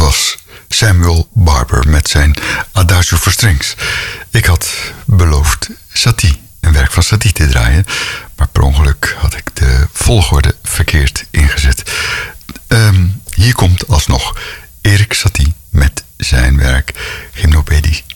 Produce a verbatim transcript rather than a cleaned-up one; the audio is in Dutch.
was Samuel Barber met zijn Adagio for Strings. Ik had beloofd Satie, een werk van Satie te draaien, maar per ongeluk had ik de volgorde verkeerd ingezet. Um, hier komt alsnog Erik Satie met zijn werk Gymnopédie.